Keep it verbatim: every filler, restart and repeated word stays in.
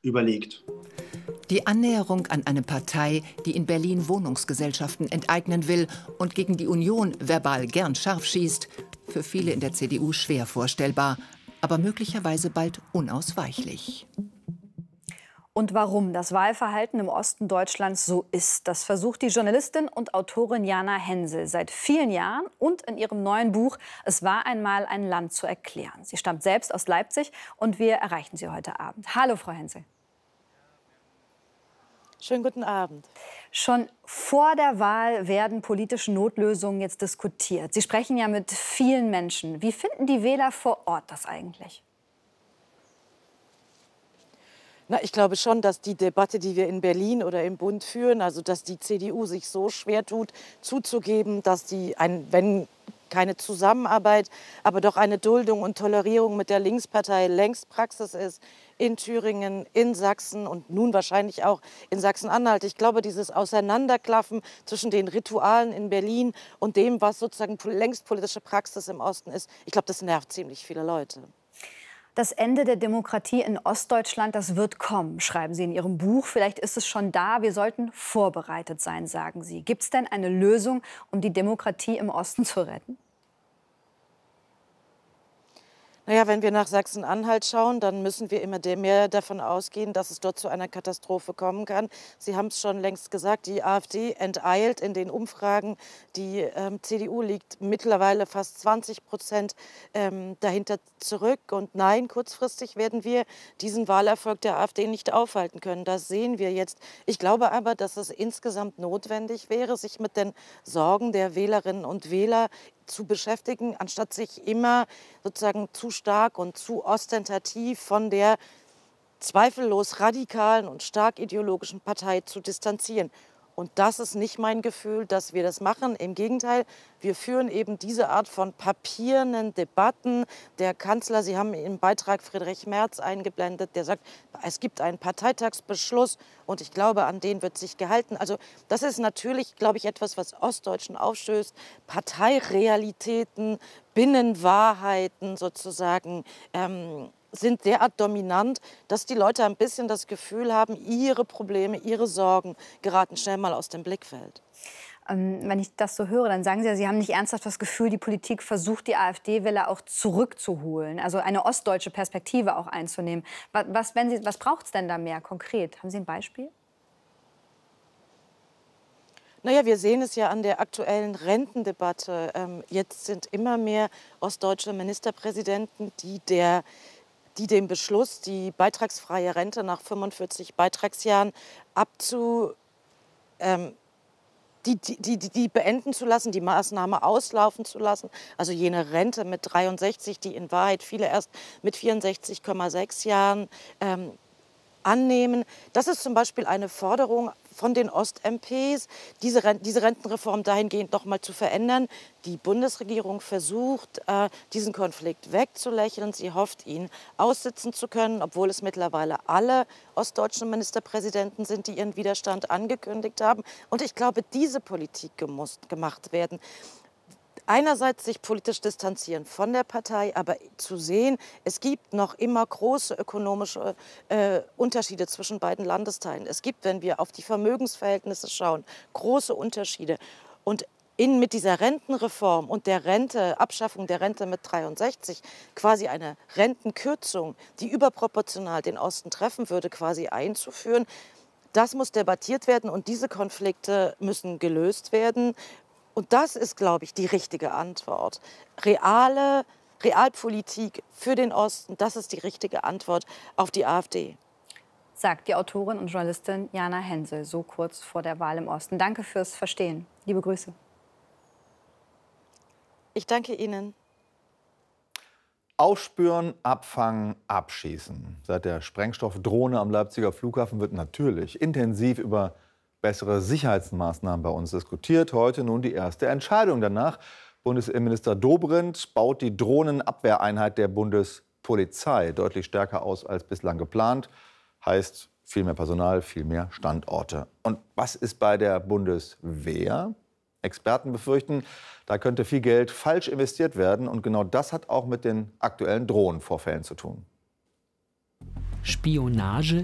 überlegt. Die Annäherung an eine Partei, die in Berlin Wohnungsgesellschaften enteignen will und gegen die Union verbal gern scharf schießt, für viele in der C D U schwer vorstellbar, aber möglicherweise bald unausweichlich. Und warum das Wahlverhalten im Osten Deutschlands so ist, das versucht die Journalistin und Autorin Jana Hensel seit vielen Jahren und in ihrem neuen Buch Es war einmal ein Land zu erklären. Sie stammt selbst aus Leipzig und wir erreichen sie heute Abend. Hallo, Frau Hensel. Schönen guten Abend. Schon vor der Wahl werden politische Notlösungen jetzt diskutiert. Sie sprechen ja mit vielen Menschen. Wie finden die Wähler vor Ort das eigentlich? Na, ich glaube schon, dass die Debatte, die wir in Berlin oder im Bund führen, also dass die C D U sich so schwer tut, zuzugeben, dass die, ein, wenn keine Zusammenarbeit, aber doch eine Duldung und Tolerierung mit der Linkspartei längst Praxis ist, in Thüringen, in Sachsen und nun wahrscheinlich auch in Sachsen-Anhalt. Ich glaube, dieses Auseinanderklaffen zwischen den Ritualen in Berlin und dem, was sozusagen längst politische Praxis im Osten ist, ich glaube, das nervt ziemlich viele Leute. Das Ende der Demokratie in Ostdeutschland, das wird kommen, schreiben Sie in Ihrem Buch. Vielleicht ist es schon da. Wir sollten vorbereitet sein, sagen Sie. Gibt es denn eine Lösung, um die Demokratie im Osten zu retten? Naja, wenn wir nach Sachsen-Anhalt schauen, dann müssen wir immer mehr davon ausgehen, dass es dort zu einer Katastrophe kommen kann. Sie haben es schon längst gesagt, die AfD enteilt in den Umfragen. Die ähm, C D U liegt mittlerweile fast zwanzig Prozent ähm, dahinter zurück. Und nein, kurzfristig werden wir diesen Wahlerfolg der AfD nicht aufhalten können. Das sehen wir jetzt. Ich glaube aber, dass es insgesamt notwendig wäre, sich mit den Sorgen der Wählerinnen und Wähler zu beschäftigen, anstatt sich immer sozusagen zu stark und zu ostentativ von der zweifellos radikalen und stark ideologischen Partei zu distanzieren. Und das ist nicht mein Gefühl, dass wir das machen. Im Gegenteil, wir führen eben diese Art von papierenden Debatten. Der Kanzler, Sie haben im Beitrag Friedrich Merz eingeblendet, der sagt, es gibt einen Parteitagsbeschluss und ich glaube, an den wird sich gehalten. Also das ist natürlich, glaube ich, etwas, was Ostdeutschen aufstößt. Parteirealitäten, Binnenwahrheiten sozusagen, ähm, sind derart dominant, dass die Leute ein bisschen das Gefühl haben, ihre Probleme, ihre Sorgen geraten schnell mal aus dem Blickfeld. Ähm, wenn ich das so höre, dann sagen Sie ja, Sie haben nicht ernsthaft das Gefühl, die Politik versucht, die AfD-Wähler auch zurückzuholen, also eine ostdeutsche Perspektive auch einzunehmen. Was, was, wenn Sie, was braucht es denn da mehr konkret? Haben Sie ein Beispiel? Naja, wir sehen es ja an der aktuellen Rentendebatte. Ähm, jetzt sind immer mehr ostdeutsche Ministerpräsidenten, die der die dem Beschluss, die beitragsfreie Rente nach fünfundvierzig Beitragsjahren abzu, ähm, die, die, die, die beenden zu lassen, die Maßnahme auslaufen zu lassen. Also jene Rente mit dreiundsechzig, die in Wahrheit viele erst mit vierundsechzig Komma sechs Jahren ähm, annehmen. Das ist zum Beispiel eine Forderung von den Ost-M Ps, diese, Renten, diese Rentenreform dahingehend noch mal zu verändern. Die Bundesregierung versucht, äh, diesen Konflikt wegzulächeln. Sie hofft, ihn aussitzen zu können, obwohl es mittlerweile alle ostdeutschen Ministerpräsidenten sind, die ihren Widerstand angekündigt haben. Und ich glaube, diese Politik muss gemacht werden. Einerseits sich politisch distanzieren von der Partei, aber zu sehen, es gibt noch immer große ökonomische äh, Unterschiede zwischen beiden Landesteilen. Es gibt, wenn wir auf die Vermögensverhältnisse schauen, große Unterschiede. Und in, mit dieser Rentenreform und der Rente, Abschaffung der Rente mit dreiundsechzig, quasi eine Rentenkürzung, die überproportional den Osten treffen würde, quasi einzuführen, das muss debattiert werden und diese Konflikte müssen gelöst werden. Und das ist, glaube ich, die richtige Antwort. Reale Realpolitik für den Osten, das ist die richtige Antwort auf die AfD. Sagt die Autorin und Journalistin Jana Hensel, so kurz vor der Wahl im Osten. Danke fürs Verstehen. Liebe Grüße. Ich danke Ihnen. Aufspüren, abfangen, abschießen. Seit der Sprengstoffdrohne am Leipziger Flughafen wird natürlich intensiv über bessere Sicherheitsmaßnahmen bei uns diskutiert. Heute nun die erste Entscheidung danach. Bundesinnenminister Dobrindt baut die Drohnenabwehreinheit der Bundespolizei deutlich stärker aus als bislang geplant. Heißt viel mehr Personal, viel mehr Standorte. Und was ist bei der Bundeswehr? Experten befürchten, da könnte viel Geld falsch investiert werden. Und genau das hat auch mit den aktuellen Drohnenvorfällen zu tun. Spionage,